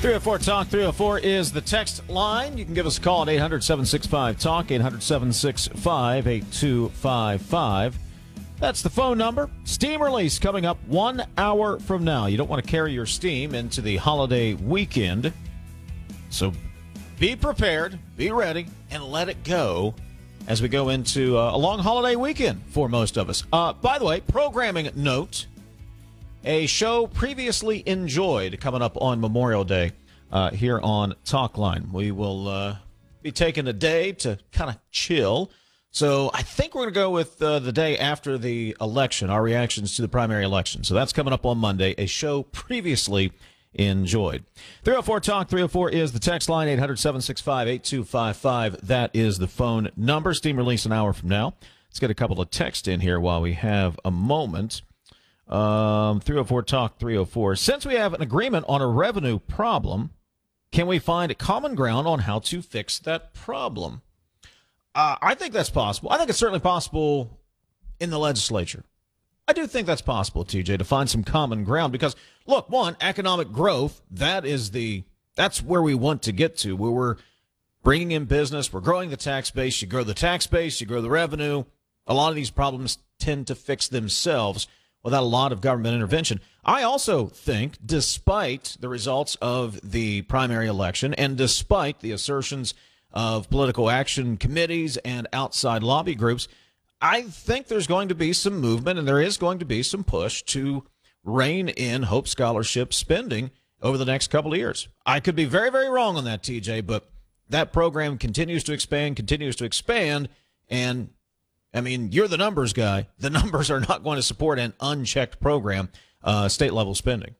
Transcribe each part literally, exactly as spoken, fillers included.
three oh four talk, three oh four is the text line. You can give us a call at eight hundred, seven six five, talk, eight hundred, seven six five, eight two five five. That's the phone number. Steam release coming up one hour from now. You don't want to carry your Steam into the holiday weekend. So be prepared, be ready, and let it go as we go into uh, a long holiday weekend for most of us. Uh, by the way, programming note, a show previously enjoyed coming up on Memorial Day uh, here on Talkline. We will uh, be taking a day to kind of chill. So I think we're going to go with uh, the day after the election, our reactions to the primary election. So that's coming up on Monday, a show previously enjoyed. three oh four talk, three oh four is the text line, eight hundred, seven six five, eight two five five. That is the phone number. Steam release an hour from now. Let's get a couple of texts in here while we have a moment. Um, three oh four talk, three oh four. Since we have an agreement on a revenue problem, can we find common ground on how to fix that problem? Uh, I think that's possible. I think it's certainly possible in the legislature. I do think that's possible, T J, to find some common ground because, look, one, economic growth, that is the, that's where we want to get to, where we're bringing in business, we're growing the tax base, you grow the tax base, you grow the revenue. A lot of these problems tend to fix themselves without a lot of government intervention. I also think, despite the results of the primary election and despite the assertions of political action committees and outside lobby groups, I think there's going to be some movement and there is going to be some push to rein in Hope Scholarship spending over the next couple of years. I could be very, very wrong on that, T J, but that program continues to expand, continues to expand, and I mean, you're the numbers guy. The numbers are not going to support an unchecked program, uh, state-level spending.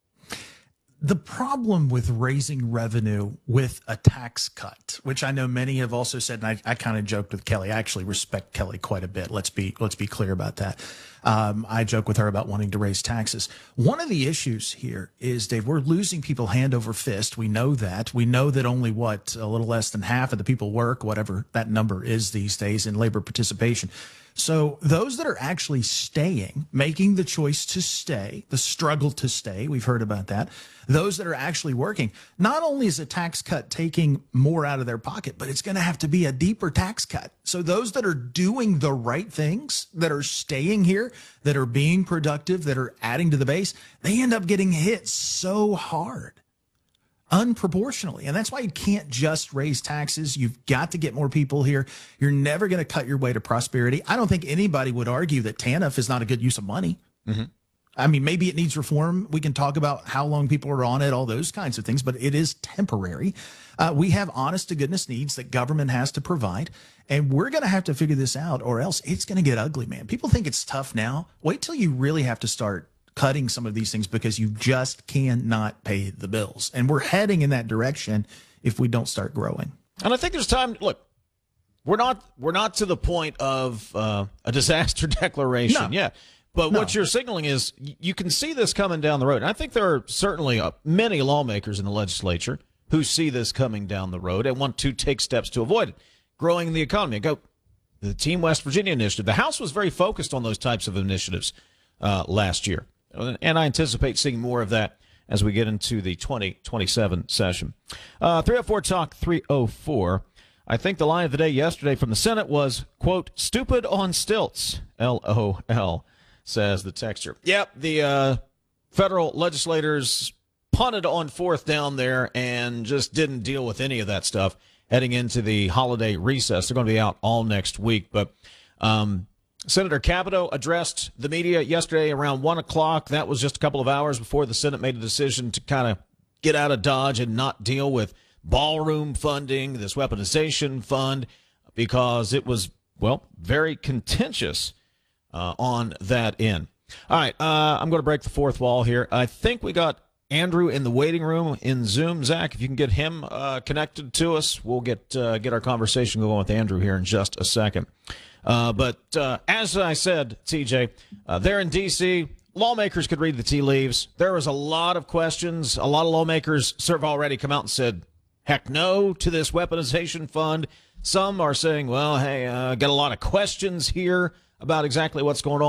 The problem with raising revenue with a tax cut, which I know many have also said, and I, I kind of joked with Kelly. I actually respect Kelly quite a bit. Let's be let's be clear about that. Um, I joke with her about wanting to raise taxes. One of the issues here is, Dave, we're losing people hand over fist. We know that. We know that only, what, a little less than half of the people work, whatever that number is these days in labor participation. So those that are actually staying, making the choice to stay, the struggle to stay, we've heard about that. Those that are actually working, not only is a tax cut taking more out of their pocket, but it's going to have to be a deeper tax cut. So those that are doing the right things, that are staying here, that are being productive, that are adding to the base, they end up getting hit so hard, unproportionally. And that's why you can't just raise taxes. You've got to get more people here. You're never going to cut your way to prosperity. I don't think anybody would argue that TANF is not a good use of money. Mm-hmm. I mean, maybe it needs reform. We can talk about how long people are on it, all those kinds of things, but it is temporary. Uh, we have honest to goodness needs that government has to provide, and we're going to have to figure this out or else it's going to get ugly, man. People think it's tough now. Wait till you really have to start cutting some of these things because you just cannot pay the bills. And we're heading in that direction if we don't start growing. And I think there's time. Look, we're not we're not to the point of uh, a disaster declaration. No. Yeah. But No. what you're signaling is you can see this coming down the road. And I think there are certainly uh, many lawmakers in the legislature who see this coming down the road and want to take steps to avoid it. Growing the economy. Go the Team West Virginia initiative. The House was very focused on those types of initiatives uh, last year. And I anticipate seeing more of that as we get into the twenty twenty-seven session. Uh, three oh four talk, three oh four. I think the line of the day yesterday from the Senate was, quote, stupid on stilts, L O L, says the texter. Yep, the uh, federal legislators punted on fourth down there and just didn't deal with any of that stuff heading into the holiday recess. They're going to be out all next week. But um, Senator Capito addressed the media yesterday around one o'clock. That was just a couple of hours before the Senate made a decision to kind of get out of Dodge and not deal with ballroom funding, this weaponization fund, because it was, well, very contentious uh, on that end. All right, uh, I'm going to break the fourth wall here. I think we got Andrew in the waiting room in Zoom. Zach, if you can get him uh, connected to us, we'll get uh, get our conversation going with Andrew here in just a second. Uh, but uh, as I said, T J, uh, there in D C, lawmakers could read the tea leaves. There was a lot of questions. A lot of lawmakers have already come out and said, heck no to this weaponization fund. Some are saying, well, hey, uh, got a lot of questions here about exactly what's going on.